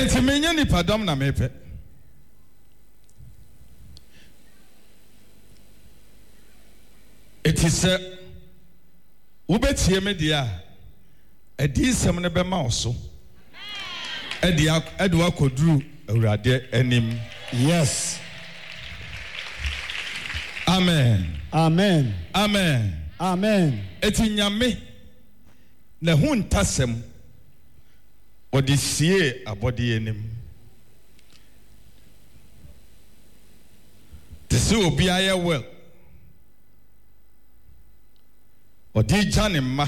enti menya nipadom na mepe eti se wobetie me dia edi sem ne be ma oso edi akoduru awurade anim. Yes. Amen. Amen. Amen. Amen. Eti nyame na hu ntasem odi sie abodi anim. Tese obi aye well. Odi jane ma.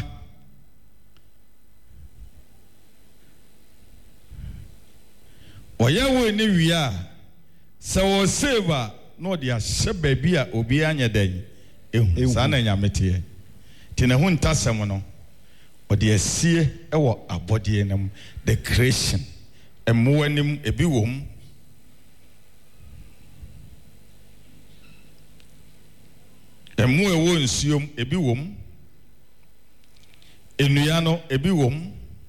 Oye wo ni wia se wo save no dia hye bia a obi anya dan ehu sa na nyamete ti na hu ntasem no odi asie ewo abode anim the creation emo anim ebi wom emu ewo nsuom ebi wom enua no ebi wom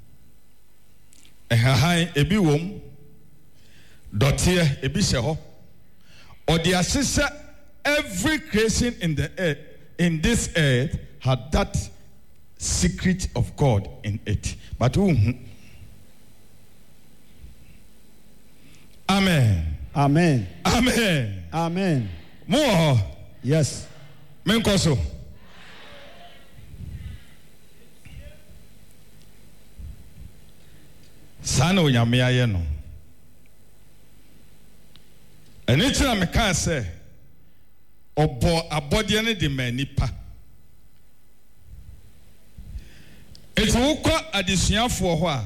ehahan ebi wom dotie ebi hye ho odi asese every creation in the earth in this earth had that secret of God in it but amen Amen. amen Amen. more Yes. menkoso sana onyame aye no eni tira me kan se obo abode ne de manipa eti wukọ adesuafo ho a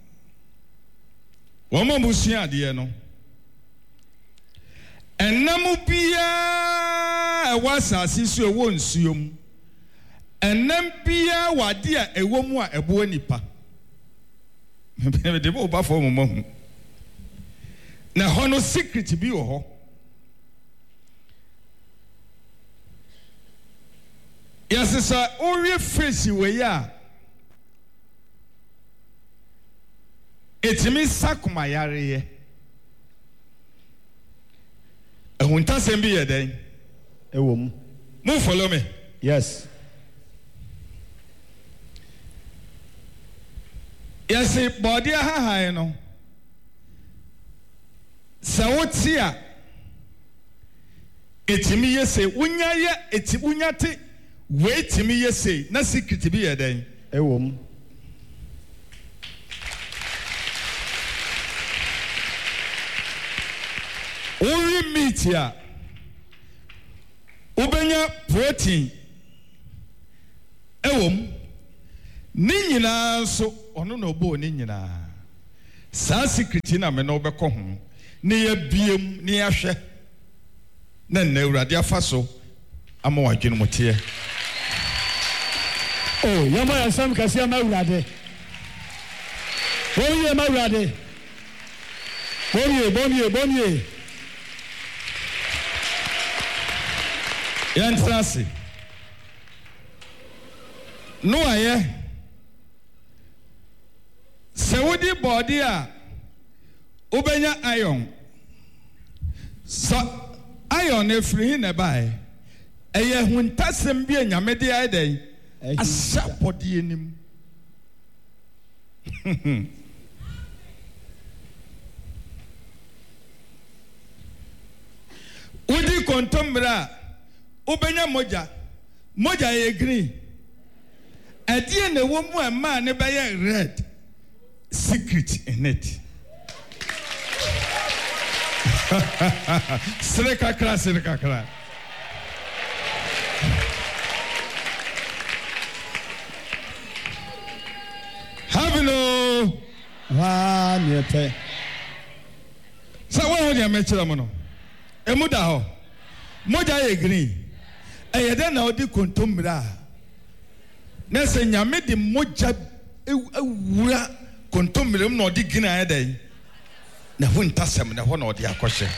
wo ma busua ade no enam bia ewasase so ewo nsuom enam bia wade a ewo mu a ebo nipa me de bo ba fo mo mahu na hono secret bi wo ho yasesa ori face we ya etimi sakuma yare ehunta sem bi yeden Ewom. Move follow me. Yes. Yes, body ha no. Sawotia etimi yese unya ye eti unyate we etimi yese na secret bi yeden Ewom. Ori meat ya ubenya protein ewom ni nyina so ono na obo ni nyina sa secret na me no obekọ ho ni ya biem ni ya hwe na na urade afaso ama wadwene motie Oh, yama ya sam kasi ama urade. Bonye ma urade. Bonye. Yantrasi no aye se wodi body a ubenya iron so iron efiri hin na bai eye huntasem bi anyamede aiden asapodi enim udi kontombra ubenya moja ye green adie na wo mu ama ne ba ye red secret in it Sreka kra Havino Ha niete. Sa wo dia mechira mo no emuda ho moja ye green eyede na odi kontomra na se nyame de moja ewura kontomra mu na odi gina ayedai na hu ntasem na ho na odi akọhye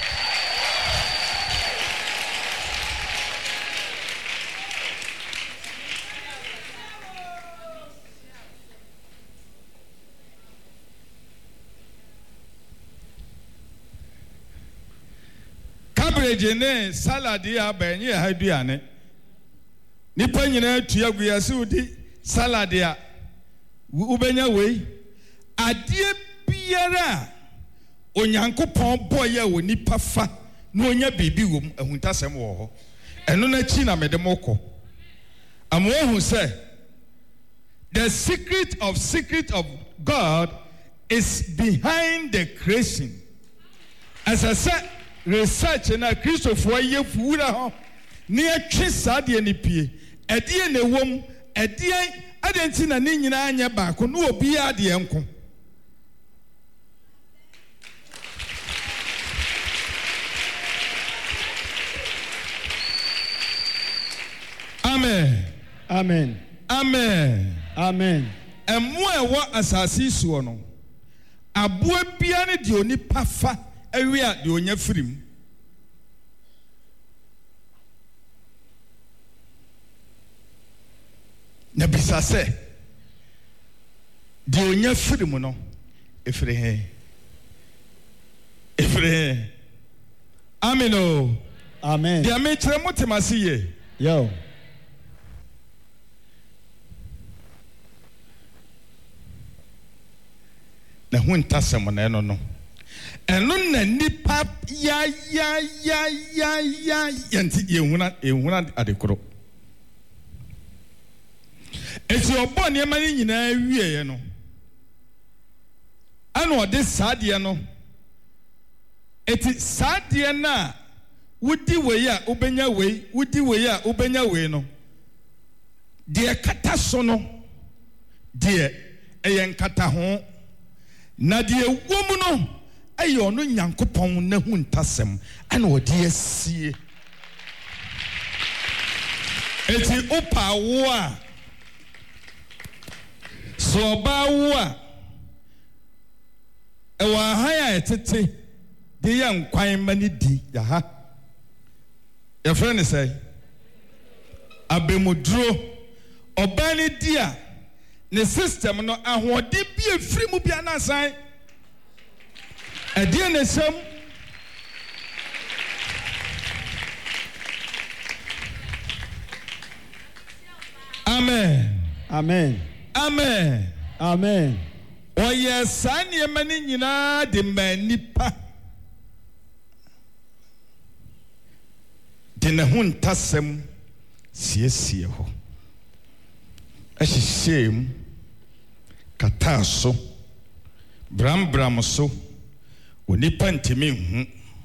cabbage ne salad ya benye ha aduane nipa nyina tua guase udi salad ya ubenya wei adie biara onyankopon boye wo nipa fa na onya bibi wom ahuntasem wo ho eno na chi na medemoko amohu say the secret of God is behind the creation. As I said, research na Christopher ye fuura ho ne atwe sade ne pie ade ne wom ade adenti na ne nyina anya baako no obi ade enko. Amen. Amen. Amen. Amen. Emu ewo asasi suo no aboa bia ne de onipa fa awi a de onya firim. Na bisa se de onya firim no efire he. Amen o. Amen. De ame kire motemasi ye. Yo. Na huntasem na eno no eno na nipa ya yanti ehuna adekoro esi obo ne mani nyina wie ye no ana ode saade no eti saade na wudi wei a ubenya wei wudi wei a ubenya wei no de kata so no de eyen kata ho na de wom no ayo no nyankopon na huntasem ana odi asie eti opa wo a so ba wo a ewa haya etete de ya nkwan mani di ya ha ya friend say abemudro obani dia ne system no ahode bi efiri mu bia na san adie ne sam amen Amen. amen Amen. oye sanye mani nyina de manipa de ne huntasem siesie ho ahyehyem kataso bram so onipa ntimi hu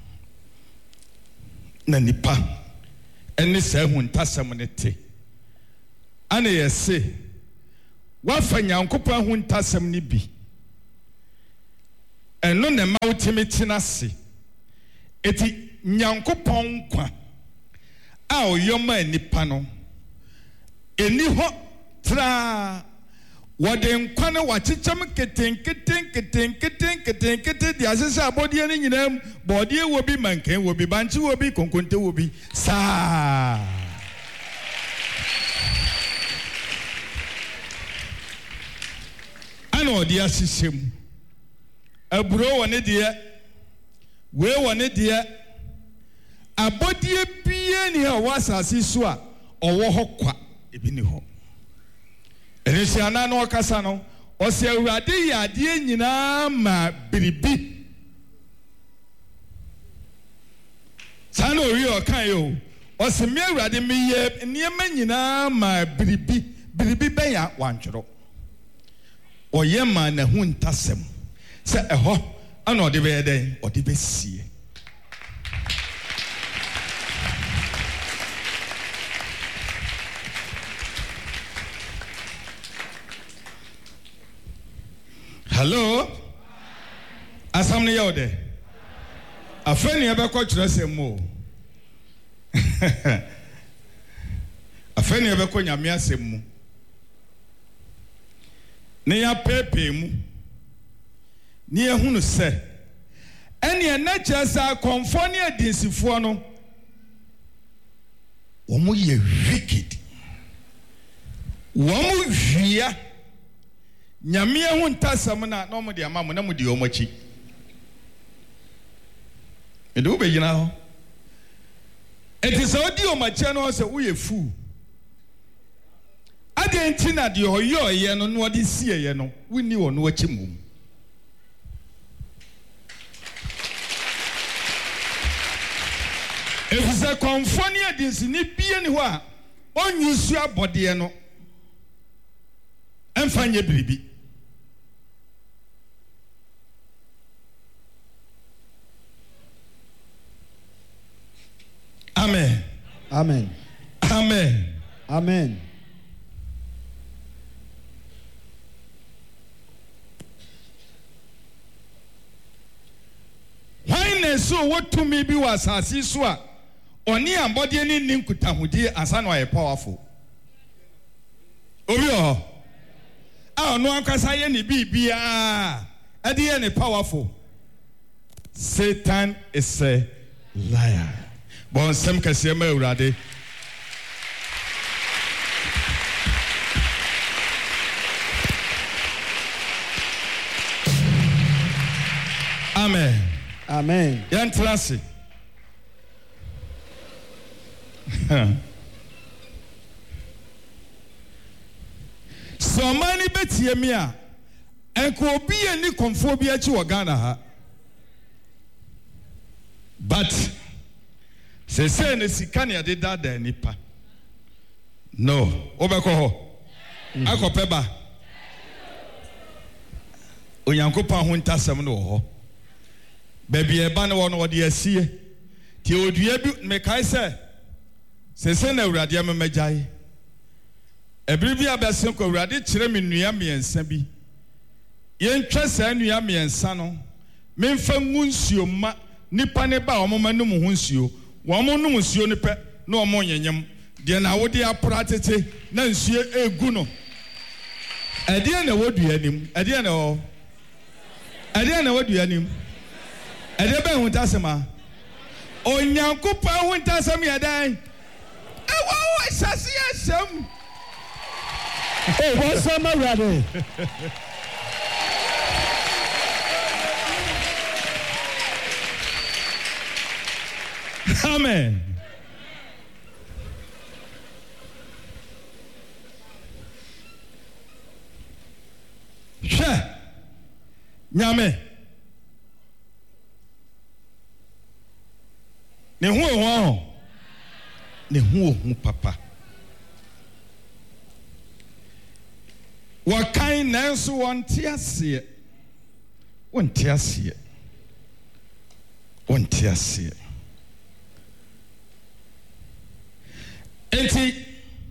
na nipa ene sa huntasem ne te ana yese wafa nyankopon huntasem ne bi eno ne mawtimi tinase eti nyankopon kwa a oyoma nipa no eni ho tra wode nkwane wachichem keten di asesa abodie ne nyinam bodie wo bi manken wo bi banchi wo bi konkonte wo bi sa ano dia sisem aburo wone dia we wone dia abodie bie ni ha wasase so a owo hokwa ebi ni ho Elisiana no kasa no o se awurade ya ade nyina ma biribi sano wi o kan yo o se me awurade me ye niema nyina ma biribi ben ya wantworo o ye ma na hu ntasem se eho ana o de be den o de be sie Hello? Asamne yode. Afeni abekọ kyerɛ sɛm mo. Afeni abekọ nyame asɛm mu. Ne ya pepe mu. Ne ehunu sɛ ɛne na kyerɛ sɛ akɔmfo ne adinsifoɔ no wɔn yɛ wicked. Wɔn hwia nyame hu ntasam na no mo de ama mo na mo de omachi edo be gina ho It is audio my channel say we a fool. I didn't think that your year no what is here, no. We knew on what you. If it's a confonia, this need be anywhere. On use your body, no. And find your baby. Amen. Amen. Amen. Amen. Why na so what to me be was as so a oni ambodi ani ninkutahudi asana wa powerful. Obi o. Ah no ankasa ye ne bibia. Ade ye ne powerful. Satan is a liar. Bon sem kase ma urade. Amen. Amen. Yan trase. So many betie me a enko obi ani konfo bi achi wo Ghana ha. But say ne sika ne ade dada nipa. No, obeko ho. Akope ba. Onyankopon ho ntasem no ho. Baby eba ne wo no de asie. Ti odua bi me kai se na urade amemagyae. Ebiri bi abese ko urade kire me nua miensa bi. Yentwa sa nua miensa no. Memfa ngunsuo ma nipa ne ba omo manum ho nsuo. Wo mo num nsuo ne pe na omo nyanyam. De na wo de apora tete na nsuo egu no. Ade na wodua nim. Ade na wo. Ade na wodua nim. Ade ba hu tasema. Onyankopon hu tasem yedan. Awo sase asem. Oh, what's some already? Amen. Sure. Nyame. Ne hu papa. What kind nanso wonte ase. Wonte ase. Wonte ase. Enti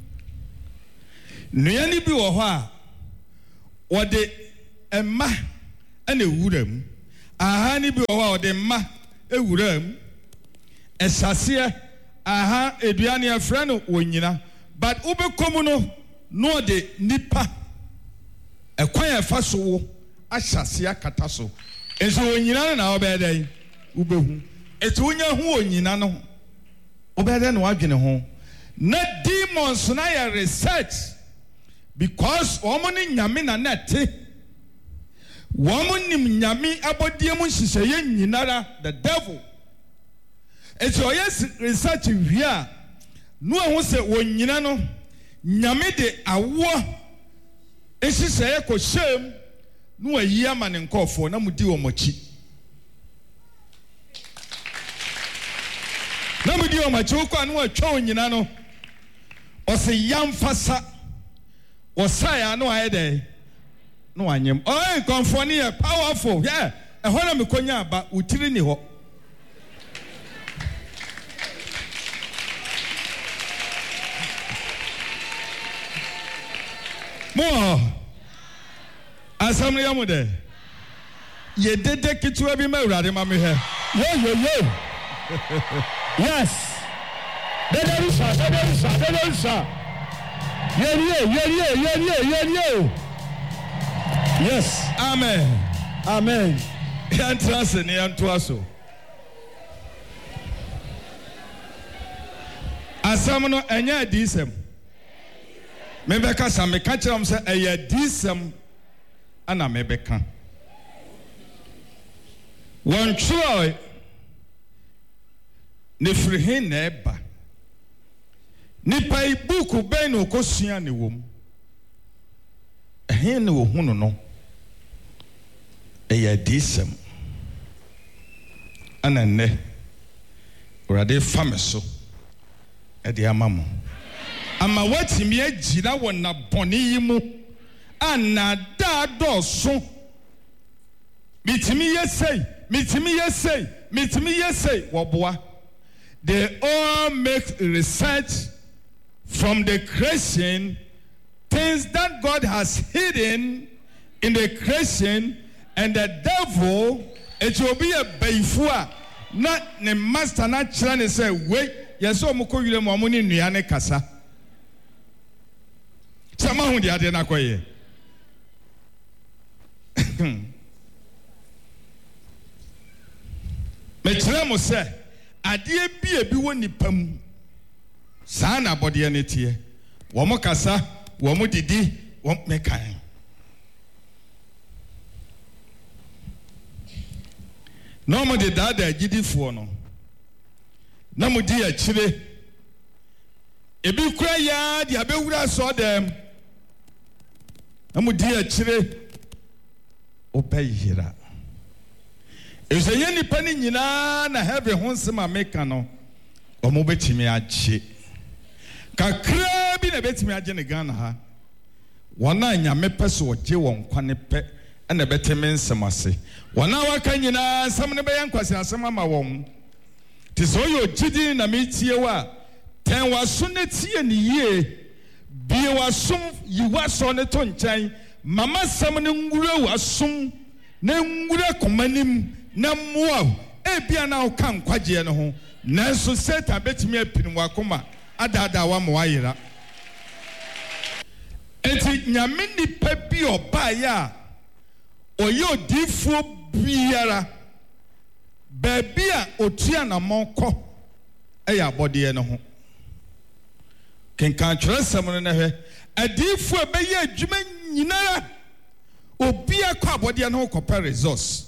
nuani bi wo ho a wode emma ene wuram. Aha ni bi wo ho a wode emma ewuram. Esase aha eduane afra no wonyina. But ubekomu no de nipa ekwan efa so wo ahyase akata so. Enso wonyina na obedan ubehu. Etu wonya hu wonyina no obedan na wadwene ho. Na demons na ya research because omoni nyame na nete womonim nyame abodie mu nhihye nyinara the devil. It's your research here. No one say wonyina no nyame de awo ehihye ko shem no ayi ama ne nkofo na mudi wo mochi. Na mudi wo mochi ko anu atwa wonyina no. Ose yamfasa osaya no ayede no anyem. Oh konfo ne powerful. Yeah. Ehona mekonya ba utiri ni ho. More. Assemble yamude. Ye dede kitu bi ma urade ma me he. Yo. Yes. Dederusa. Ye. Yes. Amen. Yantrase ne yantoaso. Asam no enya adisem. Mebeka sa me ka kiram se eye adisem ana mebeka. Won try ne frihin na eba nipa ibuku ben no kosua ne wom ehe ne wo hunu no eya disem ana ne urade fameso e de amamo ama watimi agira wona bone yi mu anada doso mitimi yesei woboa. They all make research from the creation, things that God has hidden in the creation, and the devil, it will be a bayfua, not the master, not trying say, wait, yes, so muko yule mwamuni nuyane kasa. Sama hundi adena kwa ye. Mechile mo se, adie bi woni pam saa na body ne tie wo mo kasa wo mo didi wo mekan no mo de dada agidifo no na mo di akire ebi kura ya de abewura so dem na mo di akire obeyira ezenye nipa ni nyina na have honsema meka no omo betimi agye kakra bi na betimi agye ne Ghana ha wona nyame pese ogye won kwane pe na betimi nsemase wona waka nyina nsam ne be yankwase asem ama won tiso yo gidi na metie wa ten waso ne tie ne yie bi waso yiwaso ne to nkyan mama sam ne ngura waso ne ngura komanim na moa ebia na okan kwaje ne ho nanso Satan betimi apinu wakoma adada wa mo ayira enti nyame nipa bi oba ya oyo difo biara babia otua na monko eya abode ne ho kenkan tresem no ne hwe adifo ebeye adwuma nyinara obi akọ abode ne ho kopa resource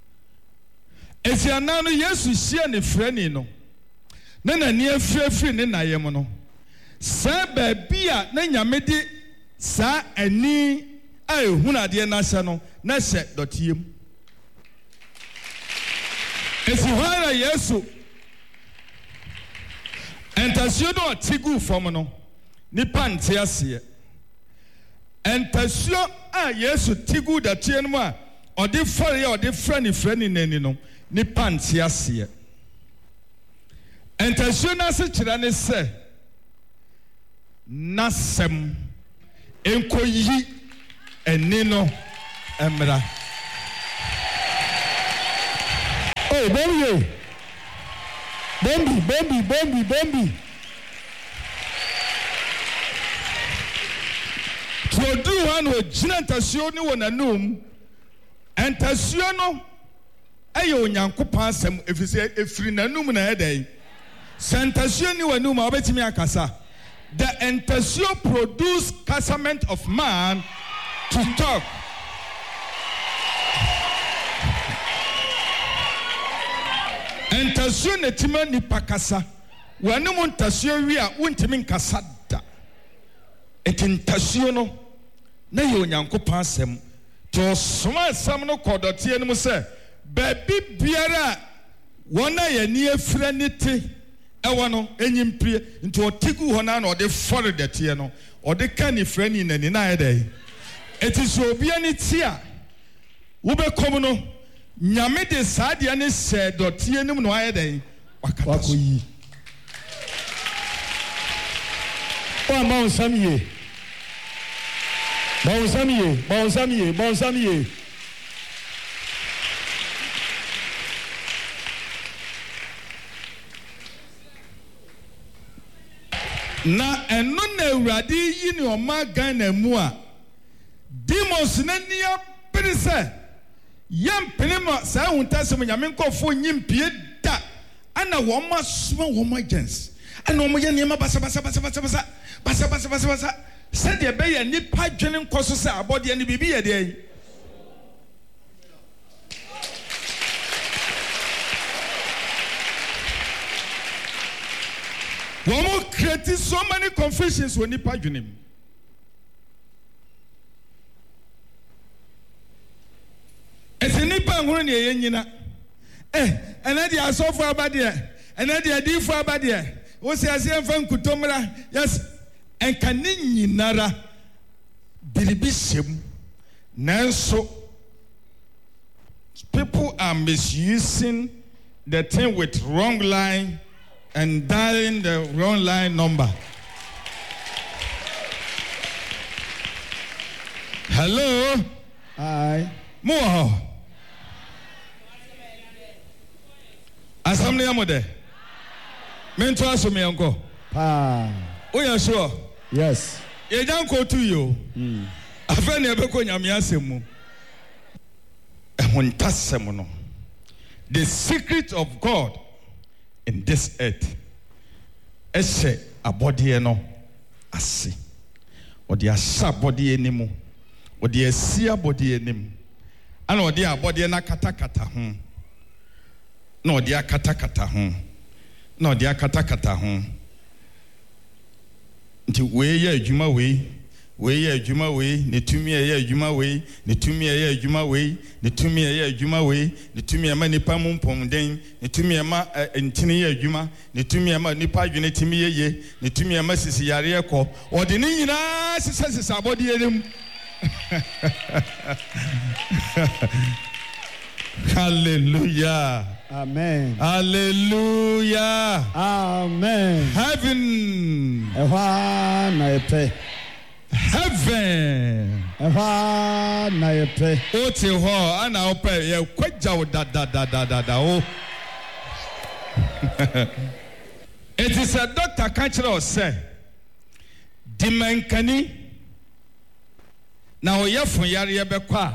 Esiana no Yesu hia ne frani no na nani afrafri ne nayem no sa ba bia na nyame de sa ani a ehunade na hye no na hye dotiem esihara Yesu entasio no tigu fom no ni pante ase entasio a Yesu tigu datie no a ode fore ya ode frani nani no ni pante ase entasio na se kira ne se nasem enkoyi eni no emra oh bombi Tuodu hano jina entasio ni wonanum entasio no aye onyankopon asem efise efiri nanum na edai sentasio ni wanum obetimi akasa the entasio produce casament of man to talk entasio netima ni pakasa wanum entasio wi a wontimi nkasa da entasio no na ye onyankopon asem to soma asem no kodotie no se baby biara wona ye ni efira ni te ewo no enyimpie nti otigu ho na ode fore detie no ode ka ni frani nani na ede etiso obi ani ti a wo be kom no nyame de saade ne se dotie nim no ayede wakoyi o ma onsamiye na eno na Awurade yi ni oma Ghana mu a demons na nia prise yam penema sa huntasem nyame nkofo nyimpie da ana wo ma soma wo ma gens ana wo ye niam basa se de be ye nipa dwene nkoso se abode ne bibi ye de wo mo create so many confusions when you pardon him. It's a nipa ngoni yenyina. And I saw for about there, and I did for about there. Was I saying from Kutomra? Yes, and Kanini Nara Bilibishim Nanso. People are misusing the thing with wrong line and dialing the wrong line number. Hello? Hi. More. Assembly Amode. Mentor Asumi Uncle. Ah. Oh, yeah, sure. Yes. You don't go to you. I find you because you are Miasemu. The secret of God in this earth is a body no asi or the asa body anymore or the asia body anymore and or the body na kata kata no the kata kata no the kata kata nti we ye adwuma we ye adwuma we ne tumi ye adwuma we ne tumi ye adwuma we ne tumi ye adwuma we ne tumi ma nipa mumpomden ne tumi ma ntini ye adwuma ne tumi ma nipa adwene timi ye ne tumi ma sisi yare ekọ odi ne nyina sisa abodi yedem. Hallelujah. Amen. Hallelujah. Amen. Heaven. Heaven. Oti ho ana ope ye kwaja o da oh. It is a doctor cultural say dimankani na oyefun yare ye bekwa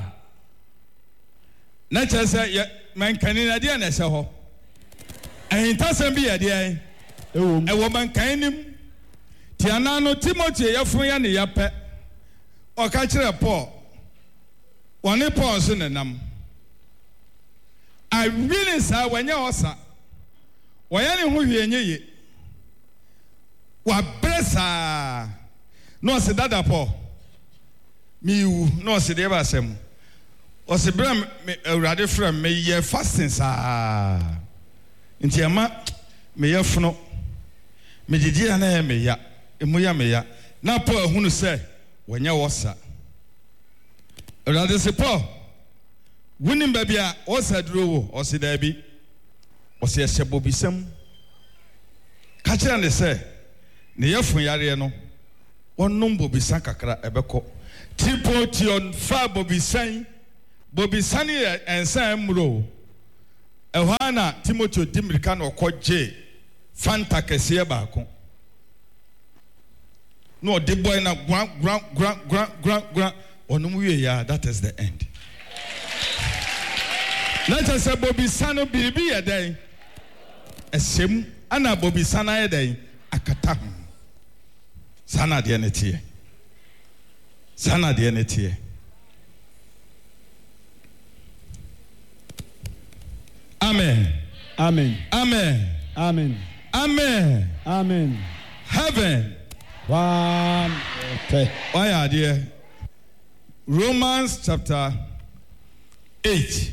na chese ye mankani na dia na se ho ehintasem bi ye dia ewo mankanim ti anano Timothy yefun ya ne yape o ka kire Paul woni Paul so nenam I really say when you osa woya ne ho hwienye ye wa bresa no se dada Paul miu no se de ba asem o se bra me awurade fra me ye fasting sa nti ama me ye funo me didi na me ya emu ya me ya na Paul hunu se wonya wosa awurade se Paul wunim ba bia wosa duro wo o se da bi o se yeshebo bisam ka kira ne se ne yefun yare no wonnom bobisa kakra ebeko Timothy on fa bobisan ensan muro ehwana Timothy dimirika na okoje fanta kese ba ko no the boy na gran onum wie ya that is the end. Let us say bobisano biribi ya den esem ana bobisana ya den akata sana de netie Amen. Amen. Amen. Amen. Amen. Amen. Heaven. Why are there? Romans chapter 8,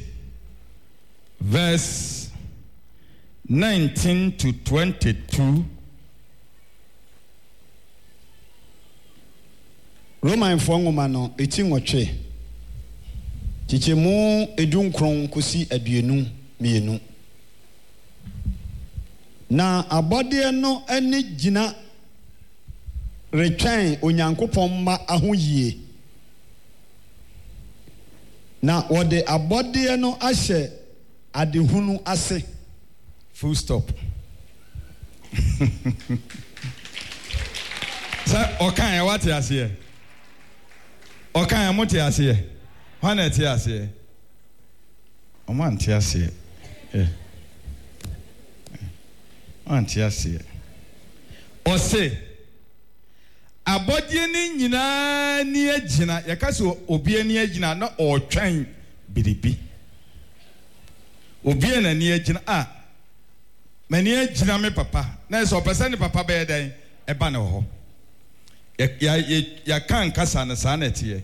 verse 19 to 22. Roman Fongoma no etinwoche. Chichemu edunkron kusi aduenu mienu. Na abode no eni gina retwan onyankopon ma ahoyie. Na wode abode no ahye adehunu ase. Full stop. Sa okan what you say? Okan mo ti ase. Hwana ti ase. O man ti ase. Anti ase. O say abodie ni nyina ni agina yakase obi ani agina na otwan biribi. Obi na ni agina mani agina me papa na so person ni papa be den eba no ho ya kan kasa na sa na tie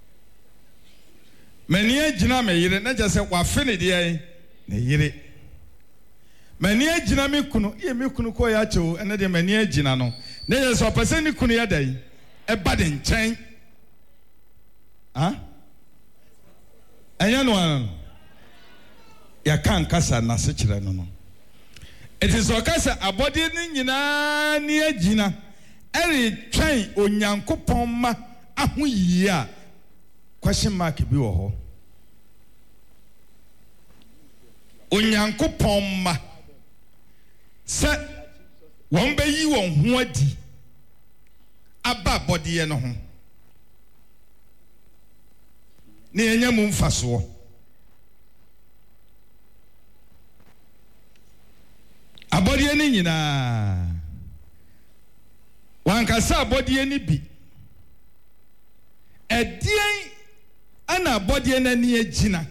mani agina me yire na je se wa fe ne de na yire mani agina me kunu ye me kunu ko ya chewo ene de mani agina no na je se opese ni kunu ya dai eba de nchen anya no ano ya kan kasa na se kire no it is okasa abodi ni nyina ni agina eri twen onyankopon ma ahoyie a question mark bi wo ho onyankopon ma se won be yi won ho adi aba abodi no ho ne enya mu mfaso abodi ni nyina wankasa abodi ni bi edien ana abodi na ni agina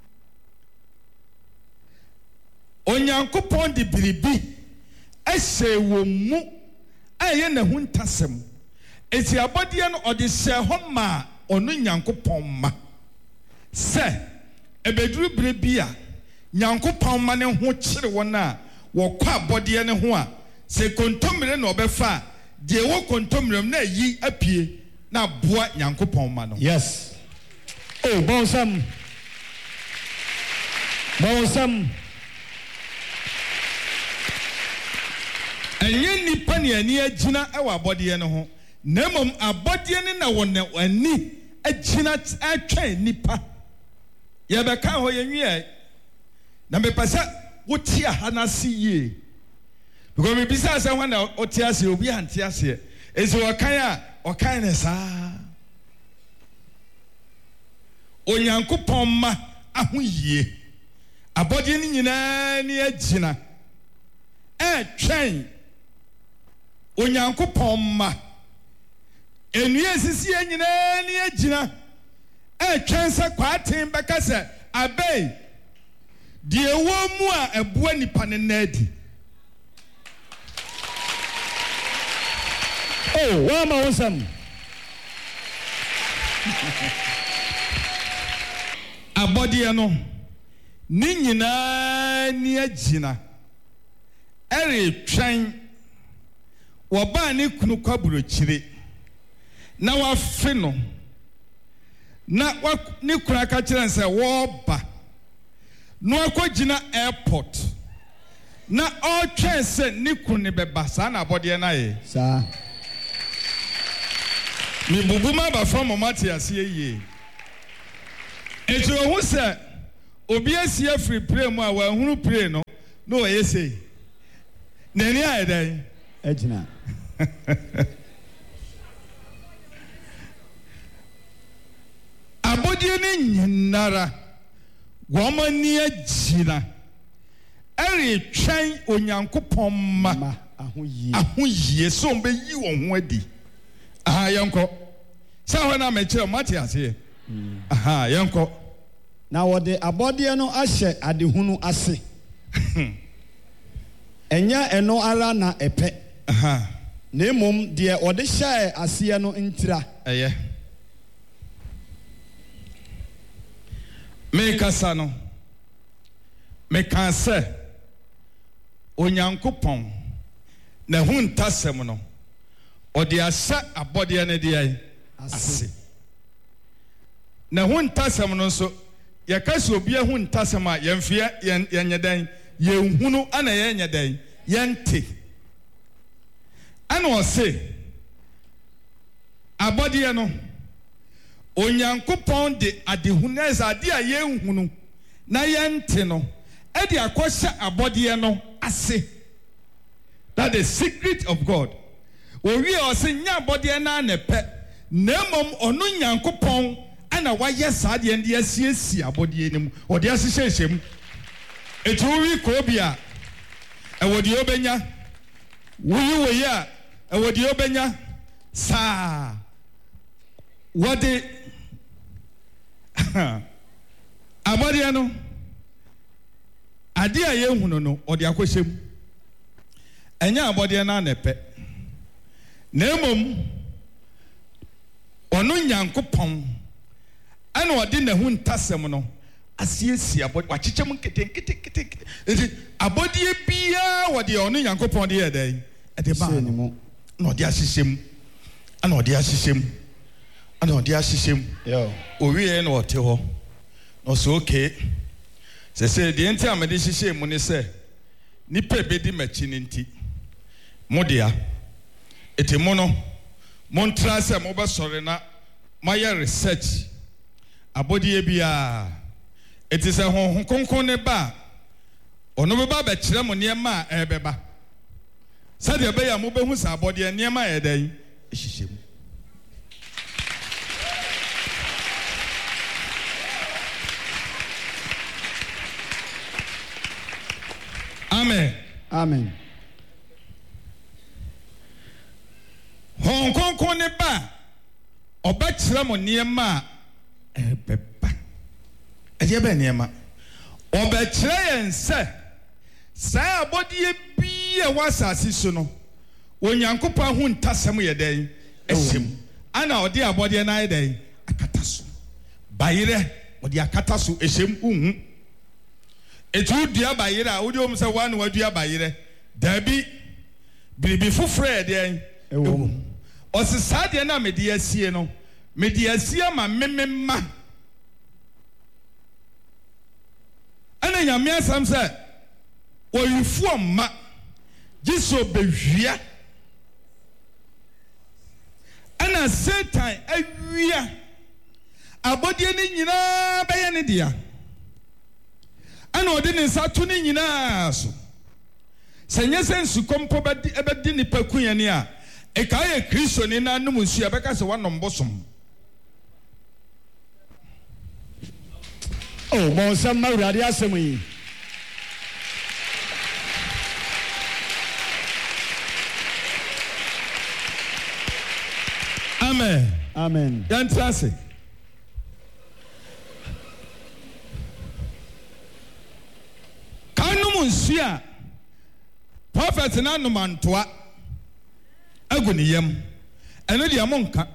onyankopon de biribi ehye wo mu aye na hu ntasem eti abodi no ode hye ho ma onu nyankopon ma se ebeduru biribi a nyankopon ma ne ho kire wona wo kwa abodi ne ho a se kontomire na obefa de wo kontomire na yi apie na boa nyankopon ma no. Yes. Oh, bonsam. Enye nipa ne ani agina ewa abodi ne ho na mom abodi ne na wona ani agina atwen nipa ye be ka ho ye nwie na me pesa woti aha na se ye because me bisa se when oti ase obi ante ase ezi okan ne saa onyankopon ma ahoyie abodi ni nyina ni agina twen onyankopon ma enue sisi nyina ni agina twen se kwaten beka se abei die wo mu a ebua nipa ne nadi. Oh, wama wonsam. Abodi no ni nyina ni agina ere twen wo ba ni kunu kwaburo kire na wa fe no na ni kunu aka kire nse wo ba no akogina airport na all chance ni kunu ne beba sa na abodi na ye sa mi bubuma ba from mati ase ye ejo hu se obi asia free pray mu a wa hunu pray no no ye say nani ayedan agina abodi ni nyinara woma ni agina ere twen onyankopon ma ahoyie so mbe yi won ho adi yanko sa ho na me kire mati ase yanko na wode abodi no ahye adehunu ase enya eno ara na epe na emom de ode hye ase no ntira eye me kasa no me kanse onyankopon na hu ntasem no ode asa abodi ne de ase na hu ntasem no so ya kasi obi hu ntasem a yemfia yenyedan yenhunu ana yenyedan yente ana ose abodi no onyankopon de adehunu ade a yenhunu na yente no e de akosha abodi no ase. That the secret of God. We are saying nya abodi na nepe na mom onu nyankopon ana waye saade ndi asiesi abodi enim odi asihyehyem etuwi ko bia ewodi obenya wuyi we ya ewodi obenya sa wode abodi no ade a yehunu no odi akohyem enya abodi na nepe Nemom ono Nyankopɔn ana ɔde ne ho ntasɛm no asiesie abɔde wakyekye mu kete abɔde bia wɔde ɔno Nyankopɔn de yɛ dɛn ɛde ba no na ɔde ahyehyem ana ɔde ahyehyem ana ɔde ahyehyem owie na ɔte hɔ no so okay sɛ deɛ nti amede hyehyɛ mu ne sɛ nipa bedi machi ne nti modea etimo no montra sɛ mobɛsɔre na mayɛ research abɔde bia eti sɛ honhom konkon ne ba ɔno bɛba bɛkyerɛ mo nneɛma a ɛbɛba sɛdeɛ bɛyɛ mo bɛhu sɛ abɔde nneɛma a ɛdɛn ehyehyɛ mu. Amen. Amen. Hong Kong ne ba ɔbɛkyerɛ mo nneɛma a ɛbɛba ɛdeɛ bɛ nneɛma ɔbɛkyerɛ yɛn sɛ saa abɔdeɛ bi a wɔ asase so no Onyankopɔn ho ntasɛm yɛ dɛn ɛhyɛm ana ɔde abɔdeɛ no ayɛ dɛn akata so bayerɛ ɔde akata so ɛhyɛm etu dua bayerɛ a wode om sɛ wa na wadua bayerɛ dabi biribi foforɔ yɛ dɛn ɛwɔ ɔse saa deɛ na mede asie no mede asie ma memema ɛna Nyame asɛm sɛ ɔyifoɔ mma gye sɛ ɔbɛwia ɛna Satan awia abɔdeɛ no nyinaa bɛyɛ ne dea ɛna ɔde ne nsa to ne nyinaa so sɛ nyɛ sɛ nsukɔmpo ɛbɛdi nipa kunyani a ɛka yɛ Kristo ne na nom nsu a bɛka sɛ wanom bosom. Oh, bonsam ma Awurade asɛm yi. Amen. Amen. Yɛntra ase. Kanom nsu a prophet na nom antoa agu ne yam ɛno deɛ mo nka.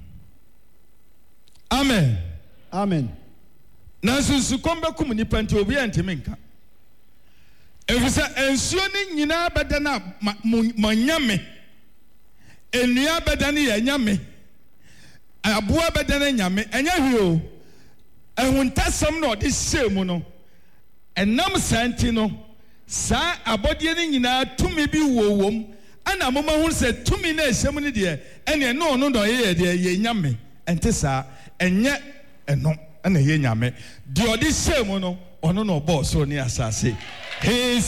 Amen. Amen. Nanso nsukɔm bɛkum nipa nti obi antimi nka. Efisɛ nsuo ne nyinaa bɛda na manyame enua bɛda ne yɛ nyame aboa bɛda ne nyame ɛnyɛ hweo ɛhuntasɛm na ɔde hyɛ mu no ɛnam santi no saa abɔdeɛ ne nyinaa tumi bi wowom ana moma hu sɛ tumi na ɛhyɛ mu ne deɛ ɛne no ɔno na ɔyɛ deɛ yɛ nyame ɛnte saa ɛnyɛ ɛno ɛna yɛ nyame deɛ ɔde hyɛ mu no ɔno na ɔbɔɔ so ne asase.